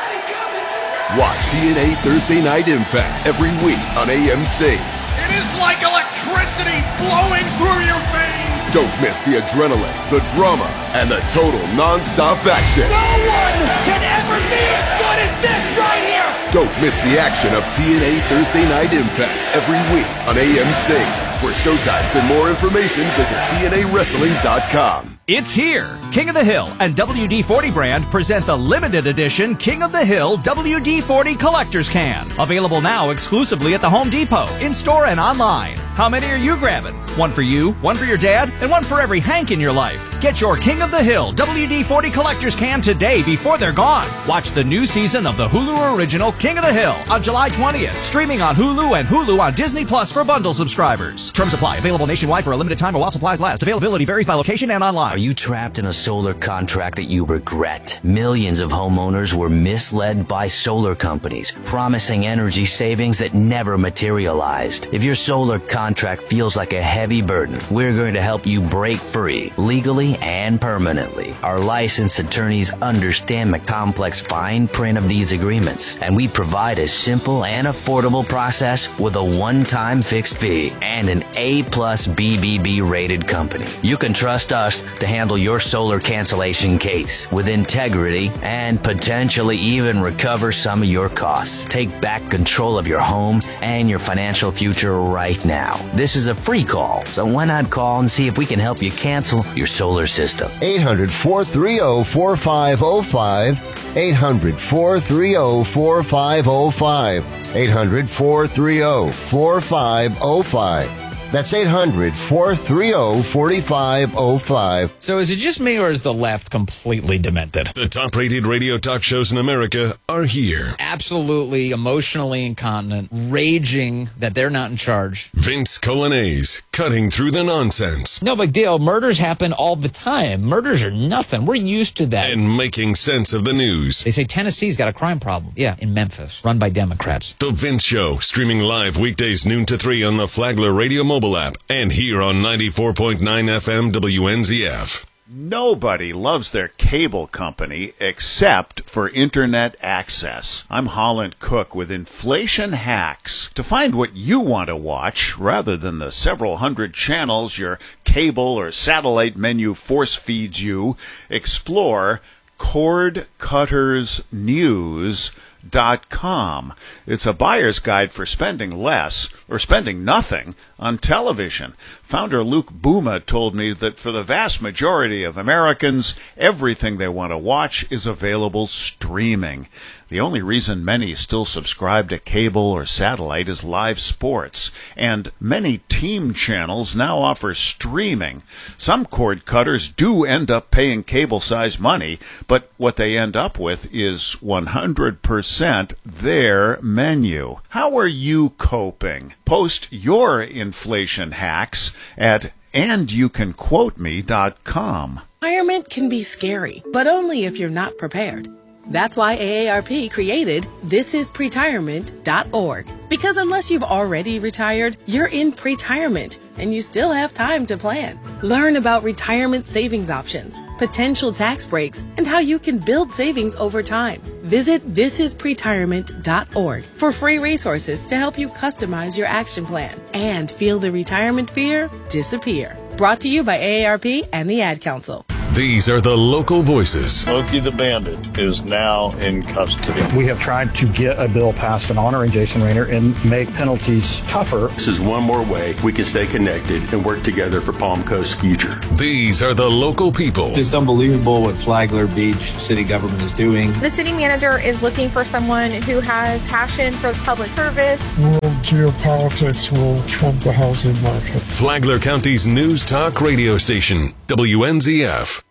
Watch T N A Thursday Night Impact every week on A M C. It is like electricity flowing through your veins. Don't miss the adrenaline, the drama, and the total non-stop action. No one can ever be as good as this right here. Don't miss the action of T N A Thursday Night Impact every week on A M C. For showtimes and more information, visit T N A wrestling dot com. It's here! King of the Hill and W D forty brand present the limited edition King of the Hill W D forty Collector's Can. Available now exclusively at the Home Depot, in-store and online. How many are you grabbing? One for you, one for your dad, and one for every Hank in your life. Get your King of the Hill W D forty Collector's Can today before they're gone. Watch the new season of the Hulu original King of the Hill on July twentieth. Streaming on Hulu and Hulu on Disney Plus for bundle subscribers. Terms apply. Available nationwide for a limited time or while supplies last. Availability varies by location and online. Are you trapped in a solar contract that you regret? Millions of homeowners were misled by solar companies, promising energy savings that never materialized. If your solar contract feels like a heavy burden, we're going to help you break free, legally and permanently. Our licensed attorneys understand the complex fine print of these agreements, and we provide a simple and affordable process with a one-time fixed fee and an A plus B B B rated company. You can trust us to handle your solar cancellation case with integrity and potentially even recover some of your costs. Take back control of your home and your financial future right now. This is a free call, so why not call and see if we can help you cancel your solar system? eight hundred, four three zero, four five zero five. eight hundred, four three zero, four five zero five. eight hundred, four three zero, four five zero five. That's eight hundred, four three zero, four five zero five. So is it just me, or is the left completely demented? The top-rated radio talk shows in America are here. Absolutely emotionally incontinent, raging that they're not in charge. Vince Colanese, cutting through the nonsense. No big deal. Murders happen all the time. Murders are nothing. We're used to that. And making sense of the news. They say Tennessee's got a crime problem. Yeah, in Memphis, run by Democrats. The Vince Show, streaming live weekdays noon to three on the Flagler Radio mobile app and here on ninety-four point nine F M W N Z F. Nobody loves their cable company except for internet access. I'm Holland Cook with Inflation Hacks. To find what you want to watch, rather than the several hundred channels your cable or satellite menu force feeds you, explore cord cutters news dot com. It's a buyer's guide for spending less or spending nothing on television. Founder Luke Bouma told me that for the vast majority of Americans, everything they want to watch is available streaming. The only reason many still subscribe to cable or satellite is live sports, and many team channels now offer streaming. Some cord cutters do end up paying cable-sized money, but what they end up with is one hundred percent their menu. How are you coping? Post your inflation hacks at and you can quote me dot com. Retirement can be scary, but only if you're not prepared. That's why A A R P created this is pretirement dot org. Because unless you've already retired, you're in pretirement. and you still have time to plan. Learn about retirement savings options, potential tax breaks, and how you can build savings over time. Visit this is pretirement dot org for free resources to help you customize your action plan and feel the retirement fear disappear. Brought to you by A A R P and the Ad Council. These are the local voices. Smokey the Bandit is now in custody. We have tried to get a bill passed on honoring Jason Raynor and make penalties tougher. This is one more way we can stay connected and work together for Palm Coast's future. These are the local people. It's unbelievable what Flagler Beach city government is doing. The city manager is looking for someone who has passion for public service. World geopolitics will trump the housing market. Flagler County's News Talk radio station, W N Z F.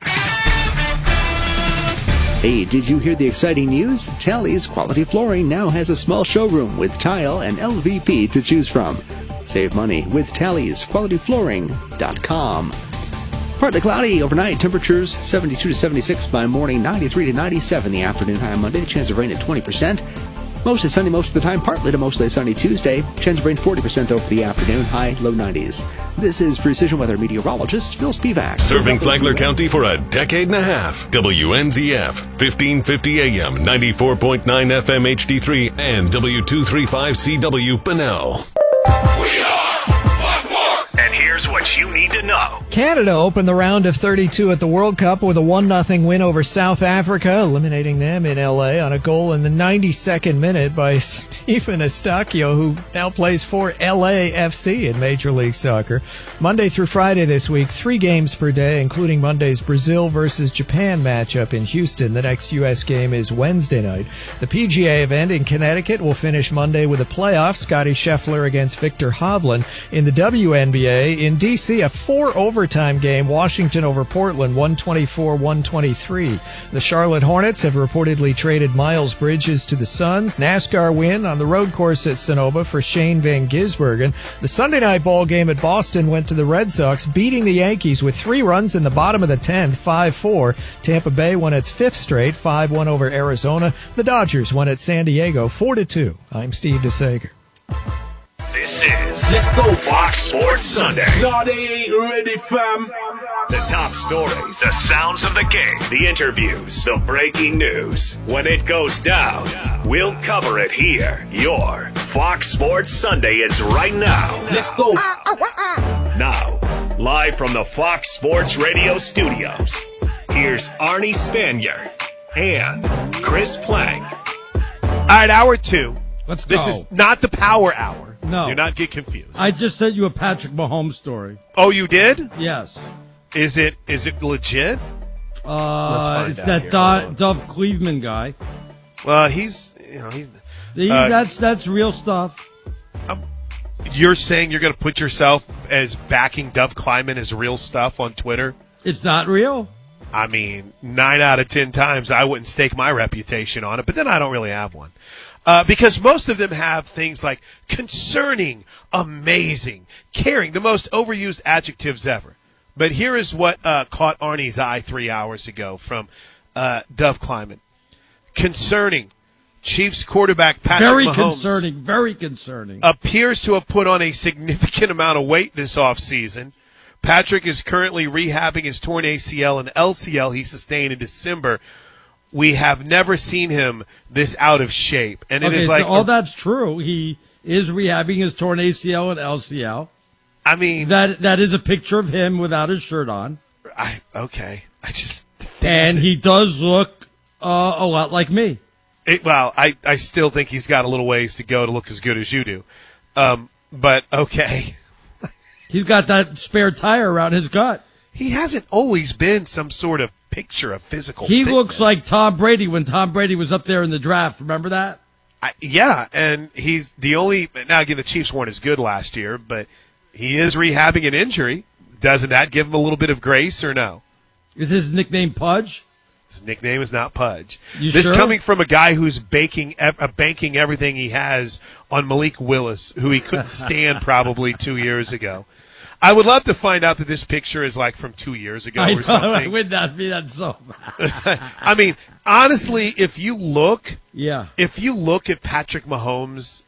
Hey, did you hear the exciting news? Tally's Quality Flooring now has a small showroom with tile and L V P to choose from. Save money with Tally's Quality Flooring dot com. Partly cloudy overnight, temperatures seventy-two to seventy-six by morning, ninety-three to ninety-seven the afternoon, high on Monday, the chance of rain at twenty percent. Mostly sunny most of the time, partly to mostly sunny Tuesday. Chance of rain forty percent over the afternoon, high low nineties. This is Precision Weather meteorologist Phil Spivak. Serving Flagler County for a decade and a half. W N Z F, fifteen fifty A M, ninety-four point nine F M H D three, and W two thirty-five C W Bunnell. We are Life More. And here's what you need to know. Canada opened the round of thirty-two at the World Cup with a one nothing win over South Africa, eliminating them in L A on a goal in the ninety-second minute by Stephen Eustáquio, who now plays for L A F C in Major League Soccer. Monday through Friday this week, three games per day, including Monday's Brazil versus Japan matchup in Houston. The next U S game is Wednesday night. The P G A event in Connecticut will finish Monday with a playoff. Scotty Scheffler against Victor Hovland. In the W N B A, in D C, a four overtime game, Washington over Portland, one twenty-four to one twenty-three. The Charlotte Hornets have reportedly traded Miles Bridges to the Suns. NASCAR win on the road course at Sonoma for Shane Van Gisbergen. The Sunday night ball game at Boston went to the Red Sox, beating the Yankees with three runs in the bottom of the tenth, five four. Tampa Bay won its fifth straight, five one over Arizona. The Dodgers won at San Diego, four to two. I'm Steve DeSager. This is Let's Go Fox Sports Sunday. No, they ain't ready, fam. The top stories, the sounds of the game, the interviews, the breaking news. When it goes down, we'll cover it here. Your Fox Sports Sunday is right now. Let's go. Now, live from the Fox Sports Radio studios, here's Arnie Spanier and Chris Plank. All right, hour two. Let's this go. This is not the power hour. No. Do not get confused. I just sent you a Patrick Mahomes story. Oh, you did? Yes. Is it is it legit? Uh, it's that Do- Dove Cleveland guy. Well, he's you know he's, he's uh, that's that's real stuff. Um, you're saying you're going to put yourself as backing Dove Kleiman as real stuff on Twitter? It's not real. I mean, nine out of ten times I wouldn't stake my reputation on it, but then I don't really have one. Uh, because most of them have things like concerning, amazing, caring, the most overused adjectives ever. But here is what uh, caught Arnie's eye three hours ago from uh, Dove Kleiman. Concerning. Chiefs quarterback Patrick very Mahomes. Very concerning, very concerning. Appears to have put on a significant amount of weight this offseason. Patrick is currently rehabbing his torn A C L and L C L he sustained in December. We have never seen him this out of shape. And it okay, is like so all that's true. He is rehabbing his torn A C L and L C L. I mean, that that is a picture of him without his shirt on. I okay. I just and he does look uh, a lot like me. It, well, I, I still think he's got a little ways to go to look as good as you do. Um, but okay. He's got that spare tire around his gut. He hasn't always been some sort of picture of physical He fitness. looks like Tom Brady when Tom Brady was up there in the draft. Remember that? I, yeah, and he's the only – now, again, the Chiefs weren't as good last year, but he is rehabbing an injury. Doesn't that give him a little bit of grace or no? Is his nickname Pudge? His nickname is not Pudge. You this sure? coming from a guy who's baking, uh, banking everything he has on Malik Willis, who he couldn't stand probably two years ago. I would love to find out that this picture is like from two years ago I or know, something. Would not be that so bad. I mean, honestly, if you look, yeah, if you look at Patrick Mahomes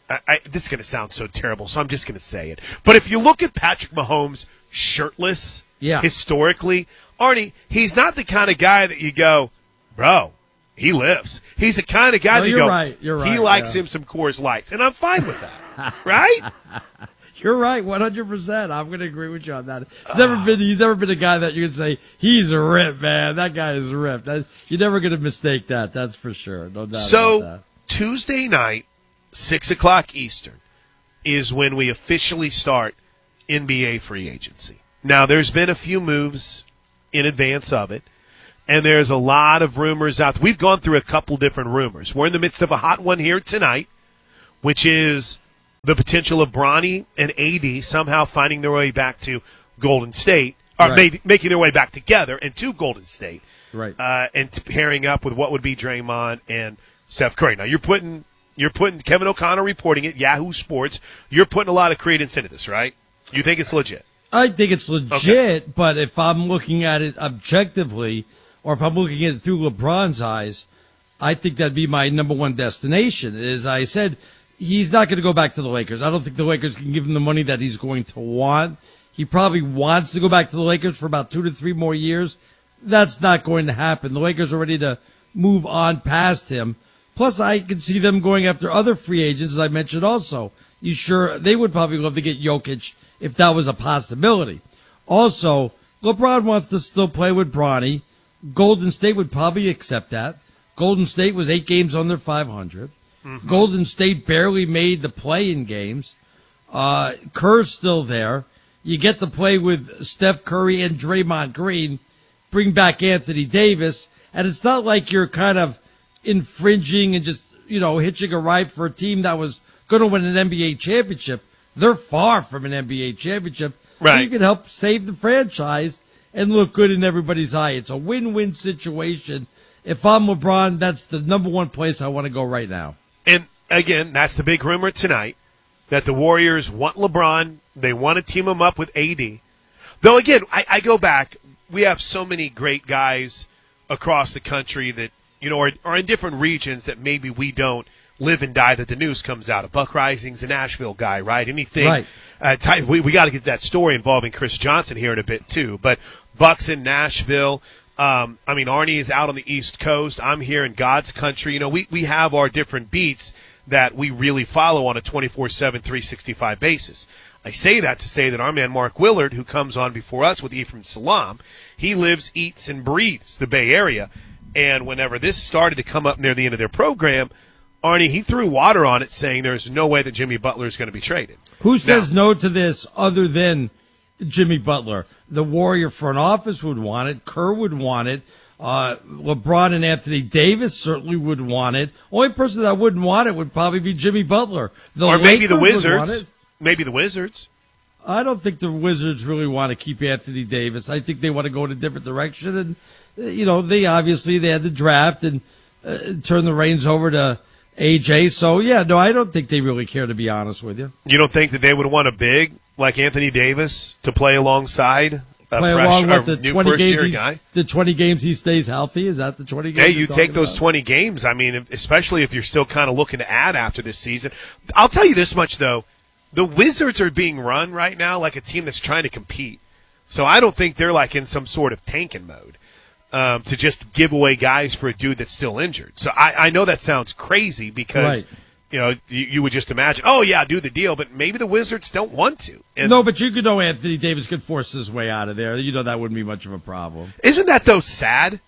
I, I, this is going to sound so terrible, so I'm just going to say it. But if you look at Patrick Mahomes shirtless, yeah. historically, Arnie, he's not the kind of guy that you go, bro, he lives. He's the kind of guy no, that you you're go, right. You're right. he likes yeah. him some Coors Lights, and I'm fine with that, right? You're right, one hundred percent. I'm going to agree with you on that. He's never been. He's never been a guy that you can say he's a rip, man. That guy is ripped. That, you're never going to mistake that. That's for sure. No doubt so, about that. Tuesday night, six o'clock Eastern, is when we officially start N B A free agency. Now, there's been a few moves in advance of it, and there's a lot of rumors out. We've gone through a couple different rumors. We're in the midst of a hot one here tonight, which is the potential of Bronny and A D somehow finding their way back to Golden State, or Right. ma- making their way back together and to Golden State, Right. uh, and t- pairing up with what would be Draymond and Steph Curry. Now, you're putting you're putting Kevin O'Connor reporting it, Yahoo Sports. You're putting a lot of credence into this, right? You think it's legit? I think it's legit, Okay. but if I'm looking at it objectively, or if I'm looking at it through LeBron's eyes, I think that'd be my number one destination. As I said, he's not going to go back to the Lakers. I don't think the Lakers can give him the money that he's going to want. He probably wants to go back to the Lakers for about two to three more years. That's not going to happen. The Lakers are ready to move on past him. Plus, I could see them going after other free agents, as I mentioned also. You sure they would probably love to get Jokic if that was a possibility. Also, LeBron wants to still play with Bronny. Golden State would probably accept that. Golden State was eight games under five hundred. Mm-hmm. Golden State barely made the play-in games. Uh, Kerr's still there. You get to play with Steph Curry and Draymond Green. Bring back Anthony Davis. And it's not like you're kind of infringing and just, you know, hitching a ride for a team that was going to win an N B A championship. They're far from an N B A championship. Right. So you can help save the franchise and look good in everybody's eye. It's a win-win situation. If I'm LeBron, that's the number one place I want to go right now. And, again, that's the big rumor tonight, that the Warriors want LeBron. They want to team him up with A D. Though, again, I, I go back. We have so many great guys across the country that, you know, are, are in different regions that maybe we don't live and die that the news comes out of. Buck Rising's a Nashville guy, right? Anything. Right. Uh, ty- we we got to get that story involving Chris Johnson here in a bit, too. But Buck's in Nashville. Um, I mean, Arnie is out on the East Coast. I'm here in God's country. You know, we, we have our different beats that we really follow on a twenty-four seven, three sixty-five basis. I say that to say that our man Mark Willard, who comes on before us with Ephraim Salam, he lives, eats, and breathes the Bay Area. And whenever this started to come up near the end of their program, Arnie, he threw water on it saying there's no way that Jimmy Butler is going to be traded. Who says now, no to this other than Jimmy Butler? The Warrior front office would want it. Kerr would want it. Uh, LeBron and Anthony Davis certainly would want it. Only person that wouldn't want it would probably be Jimmy Butler. The or maybe the Lakers would want Wizards. it. Maybe the Wizards. I don't think the Wizards really want to keep Anthony Davis. I think they want to go in a different direction. And, uh, you know, they obviously they had the draft and uh, turn the reins over to A J. So, yeah, no, I don't think they really care, to be honest with you. You don't think that they would want a big like Anthony Davis to play alongside a Play fresh, along with or the new twenty first-year games. He, guy? the twenty games he stays healthy. Is that the twenty games? Hey, you you're take talking those about? twenty games. I mean, especially if you're still kind of looking to add after this season. I'll tell you this much, though. The Wizards are being run right now like a team that's trying to compete. So I don't think they're like in some sort of tanking mode um, to just give away guys for a dude that's still injured. So I, I know that sounds crazy because, Right. you know, you, you would just imagine, oh, yeah, do the deal. But maybe the Wizards don't want to. And No, but you could know Anthony Davis could force his way out of there. You know that wouldn't be much of a problem. Isn't that, though, sad?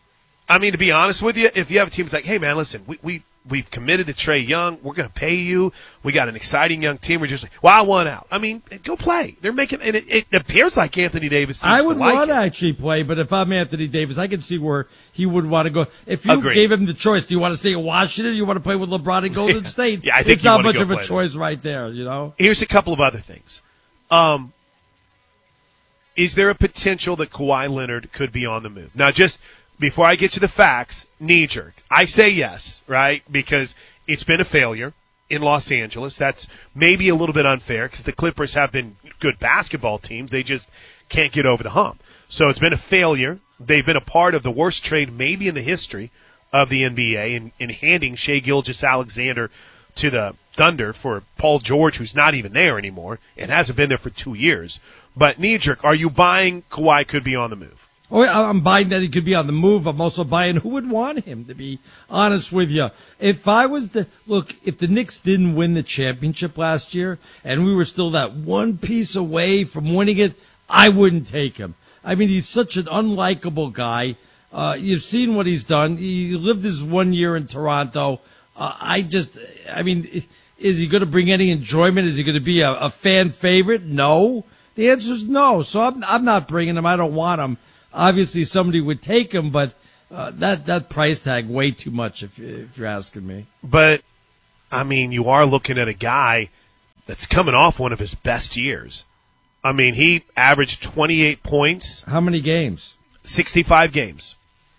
I mean, to be honest with you, if you have a team that's like, hey, man, listen, we, we, we've committed to Trae Young. We're going to pay you. We got an exciting young team. We're just like, well, I want out. I mean, go play. They're making – and it, it appears like Anthony Davis seems I would to like want it. to actually play, but if I'm Anthony Davis, I can see where he would want to go. If you Agreed. gave him the choice, do you want to stay in Washington or you want to play with LeBron in Golden State? Yeah, I think it's you not wanna much go of a play choice right there, you know? Here's a couple of other things. Um, is there a potential that Kawhi Leonard could be on the move? Now, just before I get to the facts, knee-jerk. I say yes, right, because it's been a failure in Los Angeles. That's maybe a little bit unfair because the Clippers have been good basketball teams. They just can't get over the hump. So it's been a failure. They've been a part of the worst trade maybe in the history of the N B A in, in handing Shai Gilgeous-Alexander to the Thunder for Paul George, who's not even there anymore and hasn't been there for two years. But, Niedrich, are you buying Kawhi could be on the move? Oh, I'm buying that he could be on the move. I'm also buying who would want him, to be honest with you. If I was the look, if the Knicks didn't win the championship last year and we were still that one piece away from winning it, I wouldn't take him. I mean, he's such an unlikable guy. Uh, you've seen what he's done. He lived his one year in Toronto. Uh, I just, I mean, is he going to bring any enjoyment? Is he going to be a, a fan favorite? No. The answer is no. So I'm, I'm not bringing him. I don't want him. Obviously, somebody would take him, but uh, that that price tag way too much, if if you're asking me. But I mean, you are looking at a guy that's coming off one of his best years. I mean, he averaged twenty-eight points. How many games? sixty-five games.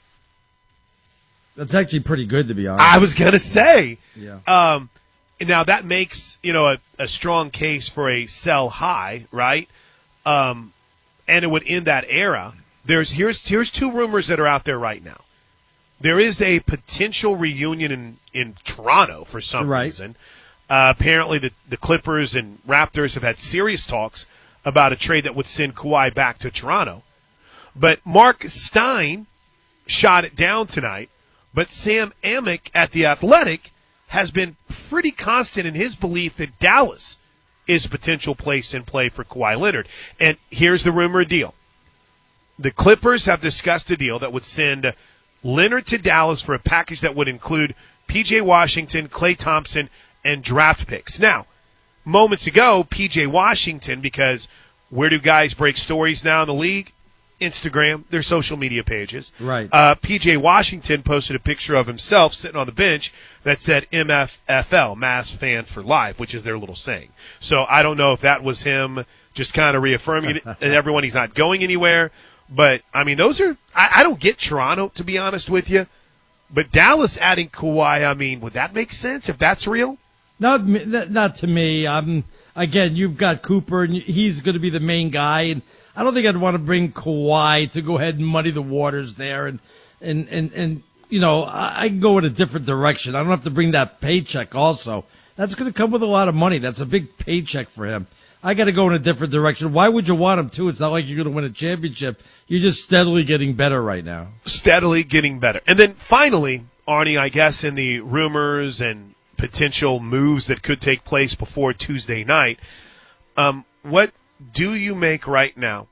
That's actually pretty good, to be honest. I was gonna say. Yeah. Um, now that makes you know a, a strong case for a sell high, right? Um, and it would end that era. There's here's here's two rumors that are out there right now. There is a potential reunion in, in Toronto for some right. reason. Uh, apparently, the the Clippers and Raptors have had serious talks about a trade that would send Kawhi back to Toronto. But Mark Stein shot it down tonight. But Sam Amick at The Athletic has been pretty constant in his belief that Dallas is a potential place in play for Kawhi Leonard. And here's the rumored deal. The Clippers have discussed a deal that would send Leonard to Dallas for a package that would include P J Washington, Klay Thompson, and draft picks. Now, moments ago, P J Washington, because where do guys break stories now in the league? Instagram, their social media pages. Right. Uh, P J Washington posted a picture of himself sitting on the bench that said M F F L, Mass Fan for Life, which is their little saying. So I don't know if that was him just kind of reaffirming it, and everyone he's not going anywhere. But, I mean, those are – I don't get Toronto, to be honest with you. But Dallas adding Kawhi, I mean, would that make sense if that's real? Not not to me. Um, again, you've got Cooper, and he's going to be the main guy. And I don't think I'd want to bring Kawhi to go ahead and muddy the waters there. And, and, and, and you know, I, I can go in a different direction. I don't have to bring that paycheck also. That's going to come with a lot of money. That's a big paycheck for him. I got to go in a different direction. Why would you want him to? It's not like you're going to win a championship. You're just steadily getting better right now. Steadily getting better. And then finally, Arnie, I guess in the rumors and potential moves that could take place before Tuesday night, um, what do you make right now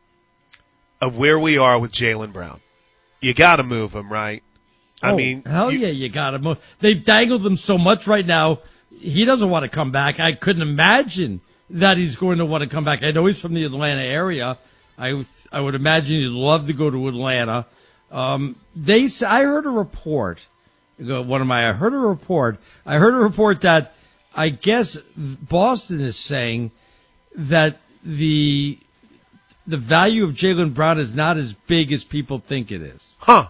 of where we are with Jaylen Brown? You got to move him, right? I oh, mean, hell you, yeah, you got to move. They've dangled him so much right now. He doesn't want to come back. I couldn't imagine that he's going to want to come back. I know he's from the Atlanta area. I, I would imagine he'd love to go to Atlanta. Um, they, I heard a report. One of my, I heard a report. I heard a report that I guess Boston is saying that the the value of Jaylen Brown is not as big as people think it is. Huh.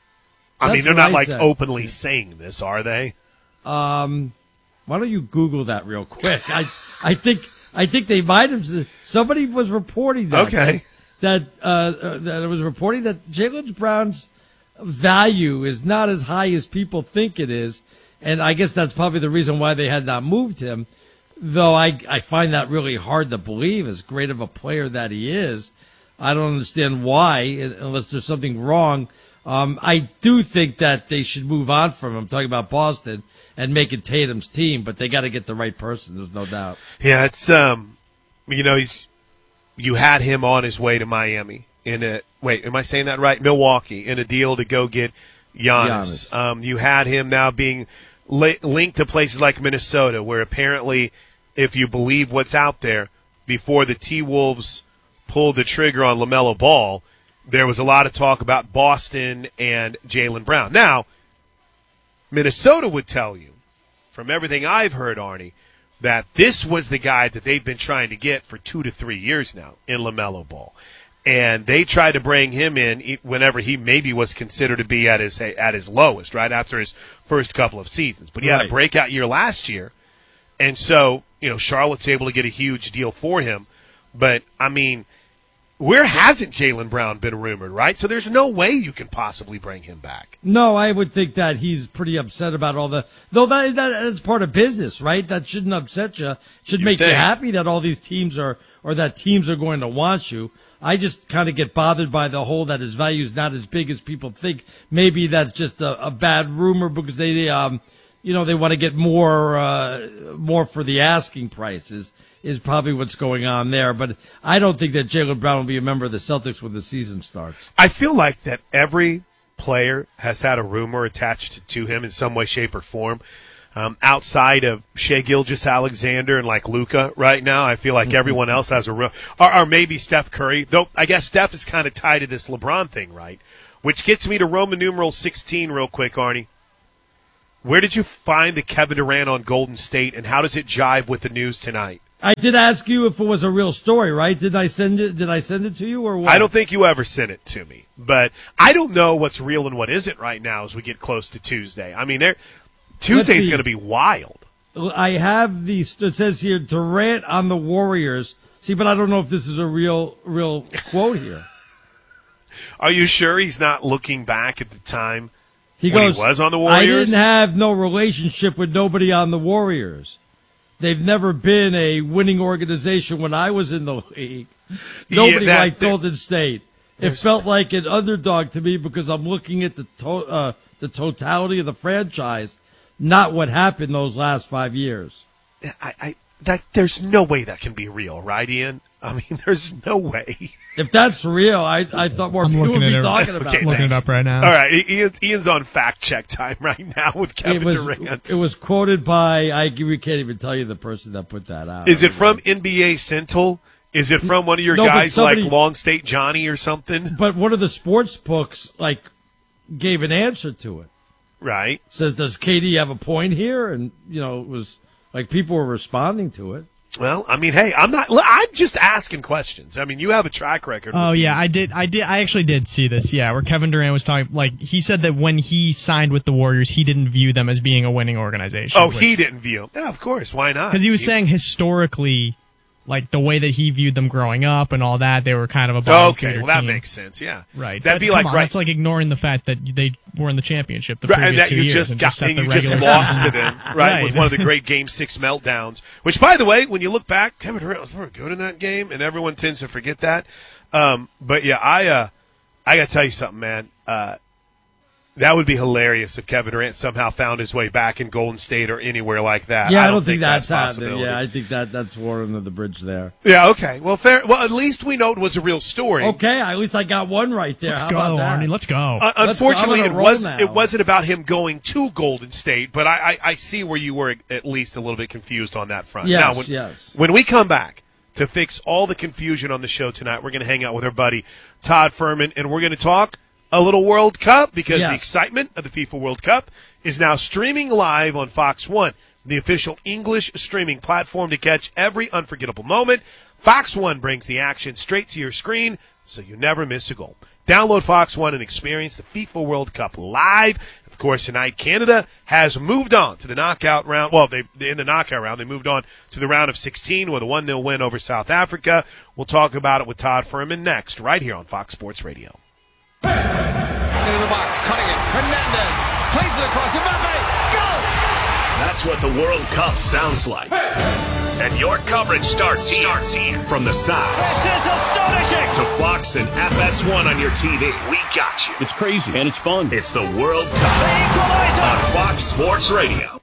I That's mean, they're what not I like said. openly saying this, are they? Um, why don't you Google that real quick? I, I think, I think they might have. Somebody was reporting that. Okay. That uh, that it was reporting that Jaylen Brown's value is not as high as people think it is, and I guess that's probably the reason why they had not moved him. Though I I find that really hard to believe, as great of a player that he is. I don't understand why, unless there's something wrong. Um, I do think that they should move on from him. I'm talking about Boston and make it Tatum's team, but they got to get the right person. There's no doubt. Yeah, it's um, you know, he's you had him on his way to Miami in a wait. Am I saying that right? Milwaukee in a deal to go get Giannis. Giannis. Um, you had him now being li- linked to places like Minnesota, where apparently, if you believe what's out there, before the T-Wolves pulled the trigger on LaMelo Ball, there was a lot of talk about Boston and Jaylen Brown. Now, Minnesota would tell you, from everything I've heard, Arnie, that this was the guy that they've been trying to get for two to three years now in LaMelo Ball. And they tried to bring him in whenever he maybe was considered to be at his at his lowest, right, after his first couple of seasons. But he had Right. a breakout year last year. And so, you know, Charlotte's able to get a huge deal for him. But, I mean, where hasn't Jaylen Brown been rumored, right? So there's no way you can possibly bring him back. No, I would think that he's pretty upset about all the, though that, that that's part of business, right? That shouldn't upset you. Should You make think. you happy that all these teams are, or that teams are going to want you. I just kind of get bothered by the whole that his value is not as big as people think. Maybe that's just a, a bad rumor because they, um, you know, they want to get more, uh, more for the asking prices is probably what's going on there. But I don't think that Jaylen Brown will be a member of the Celtics when the season starts. I feel like that every player has had a rumor attached to him in some way, shape, or form. Um, outside of Shai Gilgeous-Alexander and like Luka right now, I feel like mm-hmm. everyone else has a real, or, or maybe Steph Curry. Though I guess Steph is kind of tied to this LeBron thing, right? Which gets me to Roman numeral sixteen real quick, Arnie. Where did you find the Kevin Durant on Golden State, and how does it jive with the news tonight? I did ask you if it was a real story, right? Did I send it? Did I send it to you or what? I don't think you ever sent it to me, but I don't know what's real and what isn't right now as we get close to Tuesday. I mean, there. Tuesday's going to be wild. I have the, it says here, Durant on the Warriors. See, but I don't know if this is a real, real quote here. Are you sure he's not looking back at the time he when goes, he was on the I Warriors? didn't have no relationship with nobody on the Warriors. They've never been a winning organization when I was in the league. Nobody yeah, that, liked Golden State. It felt like an underdog to me because I'm looking at the to, uh, the totality of the franchise. Not what happened those last five years. I, I that there's no way that can be real, right, Ian? I mean, there's no way. If that's real, I I thought more I'm people would be it, talking about okay, it. Looking it up right now. All right, Ian's, Ian's on fact check time right now with Kevin it was, Durant. It was quoted by I. We can't even tell you the person that put that out. Is it from N B A Central? Is it from one of your no, guys somebody, like Long State Johnny or something? But one of the sports books like gave an answer to it. Right. Says, does K D have a point here? And, you know, it was like people were responding to it. Well, I mean, hey, I'm not, I'm just asking questions. I mean, you have a track record. Oh, yeah, I did. I did. I actually did see this. Yeah, where Kevin Durant was talking, like, he said that when he signed with the Warriors, he didn't view them as being a winning organization. Oh, which, he didn't view them. Yeah, of course. Why not? Because he was he, saying historically, like, the way that he viewed them growing up and all that, they were kind of a bottom okay, well, that team. makes sense, yeah. Right. That'd but be like, on, right. That's like ignoring the fact that they were in the championship the right, previous and that two you years. just and got, just set and the you just regular lost season. to them, right, right, with one of the great Game Six meltdowns. Which, by the way, when you look back, Kevin Durant was very good in that game, and everyone tends to forget that. Um, but yeah, I, uh, I got to tell you something, man. Uh, that would be hilarious if Kevin Durant somehow found his way back in Golden State or anywhere like that. Yeah, I I don't, don't think, think that's, that's happening. Yeah, I think that that's water under the bridge there. Yeah, okay. Well, fair. Well, at least we know it was a real story. Okay, at least I got one right there. Let's How go, about that? Arnie. Let's go. Uh, Let's unfortunately, go. it was now. it wasn't about him going to Golden State, but I, I, I see where you were at least a little bit confused on that front. Yes, now, when, yes. When we come back to fix all the confusion on the show tonight, we're going to hang out with our buddy Todd Furman, and we're going to talk a little World Cup because yes. the excitement of the FIFA World Cup is now streaming live on Fox One, the official English streaming platform to catch every unforgettable moment. Fox One brings the action straight to your screen so you never miss a goal. Download Fox One and experience the FIFA World Cup live. Of course, tonight Canada has moved on to the knockout round. Well, they in the knockout round, they moved on to the round of sixteen with a one nil win over South Africa. We'll talk about it with Todd Furman next, right here on Fox Sports Radio. Into the box, cutting it. Hernandez plays it across. Mbappe, go! That's what the World Cup sounds like. And your coverage starts here. Starts here. From the sides. This is astonishing! To Fox and F S one on your T V. We got you. It's crazy, and it's fun. It's the World Cup on Fox Sports Radio.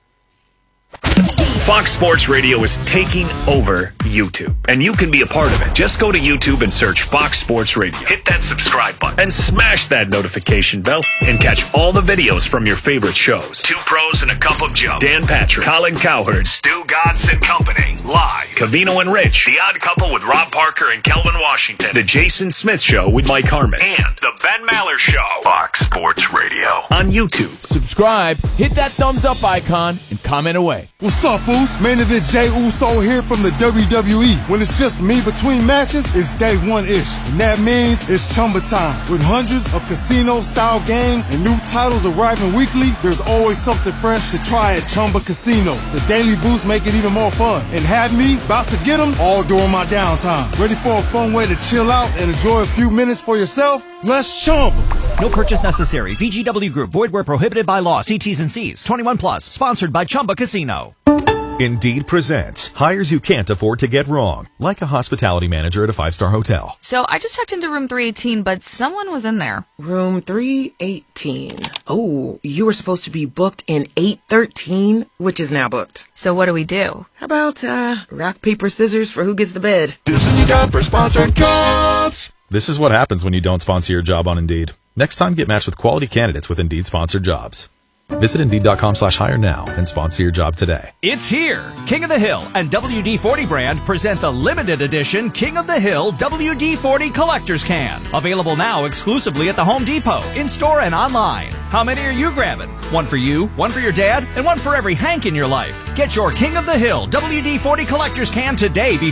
Fox Sports Radio is taking over YouTube, and you can be a part of it. Just go to YouTube and search Fox Sports Radio. Hit that subscribe button and smash that notification bell and catch all the videos from your favorite shows. Two Pros and a Cup of Joe. Dan Patrick, Colin Cowherd, Stu Godson Company, live. Cavino and Rich, The Odd Couple with Rob Parker and Kelvin Washington. The Jason Smith Show with Mike Harmon. And The Ben Maller Show. Fox Sports Radio on YouTube. Subscribe, hit that thumbs up icon, and comment away. What's up, fools? Main event Jay Uso here from the W W W E. When it's just me between matches, it's day one-ish. And that means it's Chumba time. With hundreds of casino-style games and new titles arriving weekly, there's always something fresh to try at Chumba Casino. The daily boosts make it even more fun. And have me about to get them all during my downtime. Ready for a fun way to chill out and enjoy a few minutes for yourself? Let's Chumba. No purchase necessary. V G W Group. Void where prohibited by law. See T's and C's. twenty-one plus. Sponsored by Chumba Casino. Indeed presents hires you can't afford to get wrong, like a hospitality manager at a five-star hotel. So I just checked into room three eighteen, but someone was in there. Room three eighteen. Oh, you were supposed to be booked in eight thirteen, which is now booked. So what do we do? How about, uh, rock, paper, scissors for who gets the bed? This is your job for sponsored jobs. This is what happens when you don't sponsor your job on Indeed. Next time, get matched with quality candidates with Indeed sponsored jobs. Visit Indeed.com slash hire now and sponsor your job today. It's here. King of the Hill and W D forty brand present the limited edition King of the Hill W D forty Collector's Can. Available now exclusively at the Home Depot, in-store and online. How many are you grabbing? One for you, one for your dad, and one for every Hank in your life. Get your King of the Hill W D forty Collector's Can today